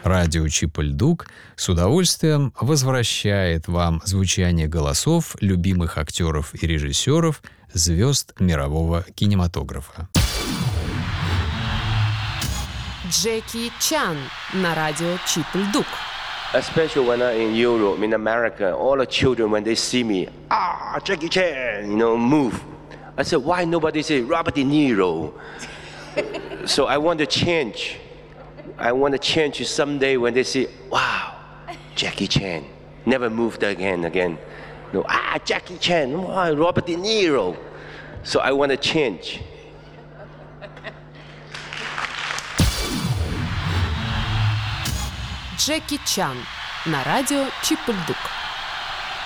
Радио Чип-и-Ль-Дук с удовольствием возвращает вам звучание голосов любимых актеров и режиссеров, звезд мирового кинематографа. Джеки Чан на радио Чип-и-Ль-Дук. Especially when I'm in Europe, in America, all the children, when they see me, Jackie Chan, move. I said, why nobody say Robert De Niro? So I want to change. I want to change someday when they say, wow, Jackie Chan, never moved again. No, Jackie Chan, Robert De Niro. So I want to change. Джеки Чан на радио Чип-и-Ль-Дук.